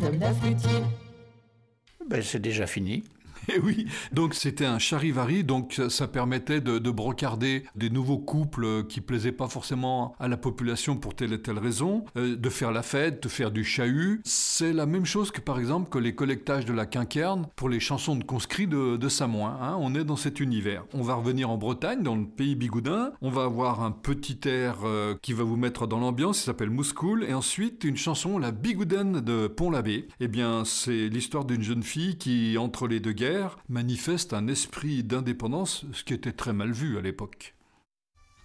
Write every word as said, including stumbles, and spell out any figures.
comme la flûtier. Ben, c'est déjà fini. Et oui, donc c'était un charivari, donc ça, ça permettait de, de brocarder des nouveaux couples qui plaisaient pas forcément à la population pour telle et telle raison, euh, de faire la fête, de faire du chahut. C'est la même chose que par exemple que les collectages de la quinquerne pour les chansons de conscrits de, de Samoin. Hein, on est dans cet univers. On va revenir en Bretagne, dans le pays bigoudin. On va avoir un petit air euh, qui va vous mettre dans l'ambiance, il s'appelle Mouscoul, et ensuite une chanson, la Bigoudaine de Pont-l'Abbé. Eh bien, c'est l'histoire d'une jeune fille qui, entre les deux guerres, manifeste un esprit d'indépendance, ce qui était très mal vu à l'époque.